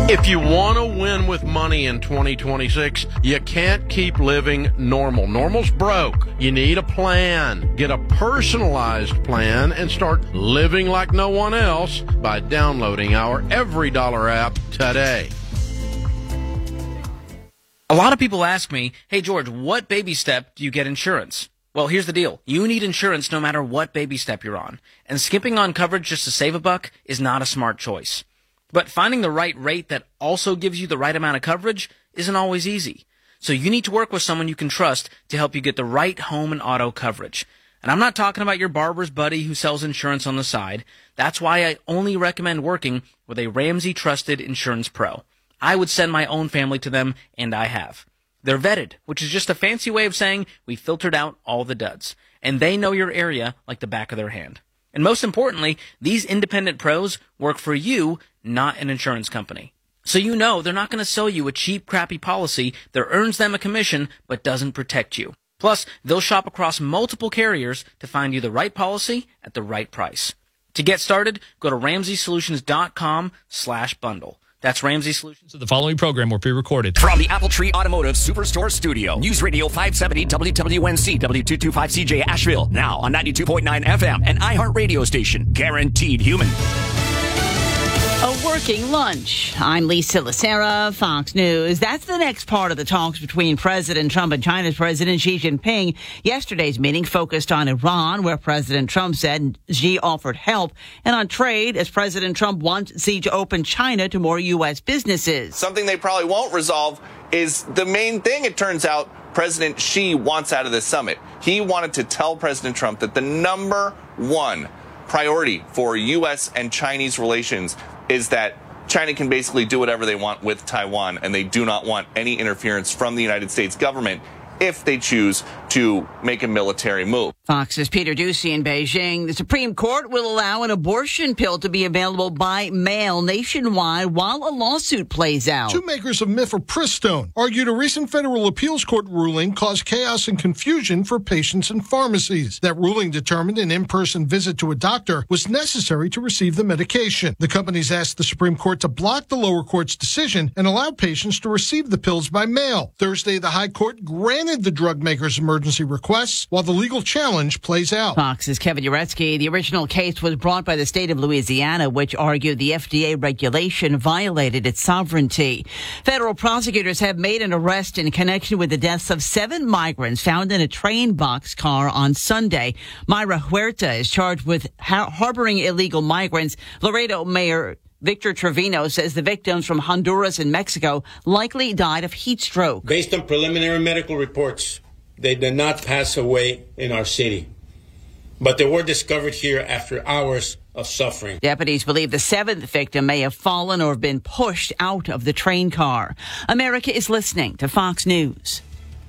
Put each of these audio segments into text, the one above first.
If you want to win with money in 2026, you can't keep living normal. Normal's broke. You need a plan. Get a personalized plan and start living like no one else by downloading our Every Dollar app today. A lot of people ask me, hey, George, what baby step do you get insurance? Well, here's the deal. You need insurance no matter what baby step you're on. And skipping on coverage just to save a buck is not a smart choice. But finding the right rate that also gives you the right amount of coverage isn't always easy. So you need to work with someone you can trust to help you get the right home and auto coverage. And I'm not talking about your barber's buddy who sells insurance on the side. That's why I only recommend working with a Ramsey Trusted Insurance Pro. I would send my own family to them, and I have. They're vetted, which is just a fancy way of saying we filtered out all the duds. And they know your area like the back of their hand. And most importantly, these independent pros work for you, not an insurance company. So you know they're not going to sell you a cheap, crappy policy that earns them a commission but doesn't protect you. Plus, they'll shop across multiple carriers to find you the right policy at the right price. To get started, go to RamseySolutions.com/bundle. That's Ramsey Solutions. So the following program will be recorded from the Apple Tree Automotive Superstore Studio. News Radio 570 WWNC W225CJ Asheville. Now on 92.9 FM and iHeart Radio Station. Guaranteed human. A working lunch. I'm Lisa Lacera, Fox News. That's the next part of the talks between President Trump and China's President Xi Jinping. Yesterday's meeting focused on Iran, where President Trump said Xi offered help, and on trade, as President Trump wants Xi to open China to more U.S. businesses. Something they probably won't resolve is the main thing, it turns out, President Xi wants out of this summit. He wanted to tell President Trump that the number one priority for U.S. and Chinese relations is that China can basically do whatever they want with Taiwan, and they do not want any interference from the United States government if they choose to make a military move. Fox's Peter Doocy in Beijing. The Supreme Court will allow an abortion pill to be available by mail nationwide while a lawsuit plays out. Two makers of mifepristone argued a recent federal appeals court ruling caused chaos and confusion for patients and pharmacies. That ruling determined an in-person visit to a doctor was necessary to receive the medication. The companies asked the Supreme Court to block the lower court's decision and allow patients to receive the pills by mail. Thursday, the High Court granted the drug makers' emergency requests while the legal challenge plays out. Fox's Kevin Uretsky. The original case was brought by the state of Louisiana, which argued the FDA regulation violated its sovereignty. Federal prosecutors have made an arrest in connection with the deaths of 7 migrants found in a train boxcar on Sunday. Mayra Huerta is charged with harboring illegal migrants. Laredo Mayor Victor Trevino says the victims from Honduras and Mexico likely died of heat stroke. Based on preliminary medical reports, they did not pass away in our city, but they were discovered here after hours of suffering. Deputies believe the 7th victim may have fallen or been pushed out of the train car. America is listening to Fox News.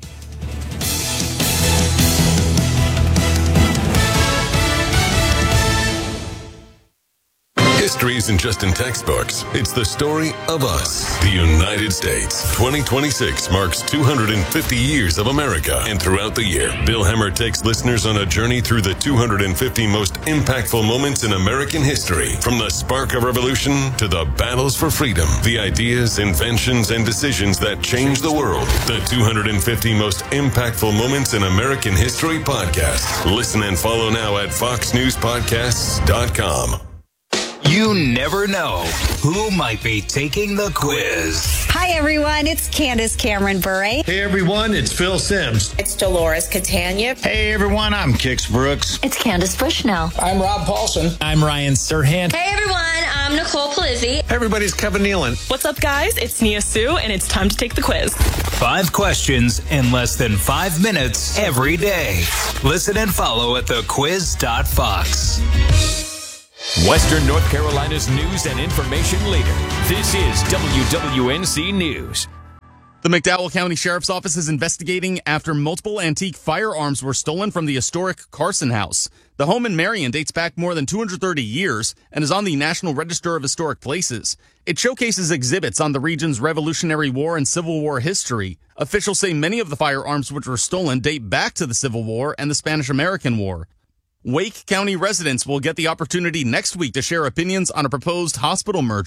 History isn't just in textbooks. It's the story of us, the United States. 2026 marks 250 years of America. And throughout the year, Bill Hemmer takes listeners on a journey through the 250 most impactful moments in American history. From the spark of revolution to the battles for freedom, the ideas, inventions, and decisions that changed the world. The 250 most impactful moments in American history podcast. Listen and follow now at foxnewspodcasts.com. You never know who might be taking the quiz. Hi, everyone. It's Candace Cameron Bure. Hey, everyone. It's Phil Sims. It's Dolores Catania. Hey, everyone. I'm Kix Brooks. It's Candace Bushnell. I'm Rob Paulson. I'm Ryan Serhant. Hey, everyone. I'm Nicole Palizzi. Hey, everybody's Kevin Nealon. What's up, guys? It's Nia Sue, and it's time to take the quiz. 5 questions in less than 5 minutes every day. Listen and follow at thequiz.fox. Western North Carolina's news and information leader. This is WWNC News. The McDowell County Sheriff's Office is investigating after multiple antique firearms were stolen from the historic Carson House. The home in Marion dates back more than 230 years and is on the National Register of Historic Places. It showcases exhibits on the region's Revolutionary War and Civil War history. Officials say many of the firearms which were stolen date back to the Civil War and the Spanish-American War. Wake County residents will get the opportunity next week to share opinions on a proposed hospital merger.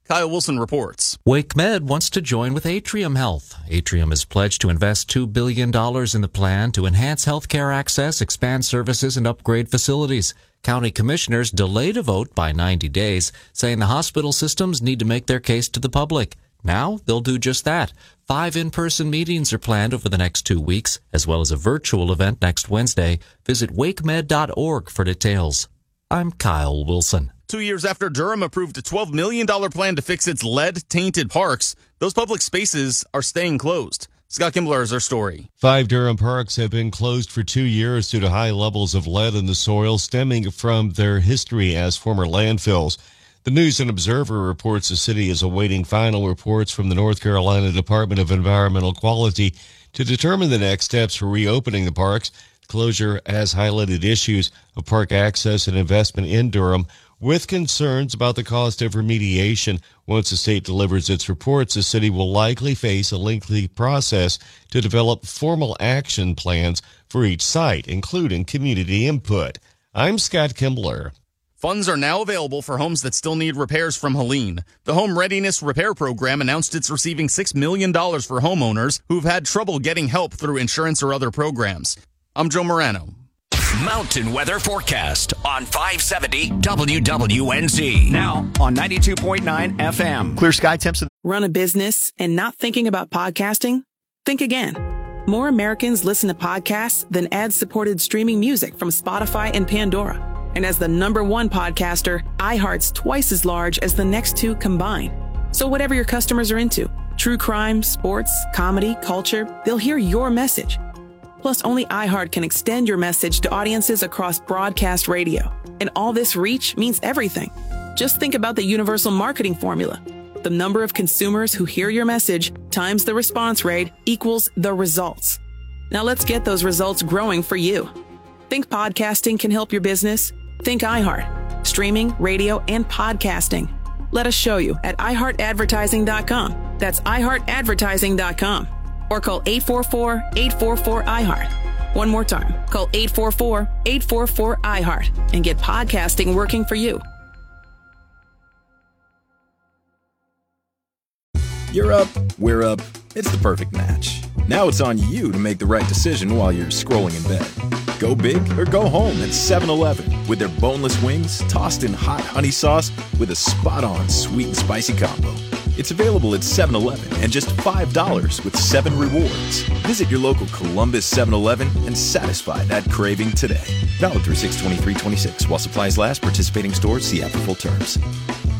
Kyle Wilson reports. WakeMed wants to join with Atrium Health. Atrium has pledged to invest $2 billion in the plan to enhance healthcare access, expand services, and upgrade facilities. County commissioners delayed a vote by 90 days, saying the hospital systems need to make their case to the public. Now they'll do just that. 5 in-person meetings are planned over the next 2 weeks, as well as a virtual event next Wednesday. Visit wakemed.org for details. I'm Kyle Wilson. 2 years after Durham approved a $12 million plan to fix its lead-tainted parks, those public spaces are staying closed. Scott Kimbler has our story. 5 Durham parks have been closed for 2 years due to high levels of lead in the soil stemming from their history as former landfills. The News and Observer reports the city is awaiting final reports from the North Carolina Department of Environmental Quality to determine the next steps for reopening the parks. Closure has highlighted issues of park access and investment in Durham, with concerns about the cost of remediation. Once the state delivers its reports, the city will likely face a lengthy process to develop formal action plans for each site, including community input. I'm Scott Kimbler. Funds are now available for homes that still need repairs from Helene. The Home Readiness Repair Program announced it's receiving $6 million for homeowners who've had trouble getting help through insurance or other programs. I'm Joe Morano. Mountain weather forecast on 570 WWNZ. Now on 92.9 FM. Clear sky temps. Run a business and not thinking about podcasting? Think again. More Americans listen to podcasts than ad-supported streaming music from Spotify and Pandora. And as the #1 podcaster, iHeart's twice as large as the next 2 combined. So whatever your customers are into, true crime, sports, comedy, culture, they'll hear your message. Plus, only iHeart can extend your message to audiences across broadcast radio. And all this reach means everything. Just think about the universal marketing formula. The number of consumers who hear your message times the response rate equals the results. Now let's get those results growing for you. Think podcasting can help your business? Think iHeart. Streaming, radio, and podcasting. Let us show you at iHeartAdvertising.com. That's iHeartAdvertising.com. Or call 844-844-iHeart. One more time. Call 844-844-iHeart and get podcasting working for you. You're up, we're up. It's the perfect match. Now it's on you to make the right decision while you're scrolling in bed. Go big or go home at 7-Eleven with their boneless wings tossed in hot honey sauce with a spot-on sweet and spicy combo. It's available at 7-Eleven and just $5 with 7 rewards. Visit your local Columbus 7-Eleven and satisfy that craving today. Valid through 6/23/26. While supplies last, participating stores see app for full terms.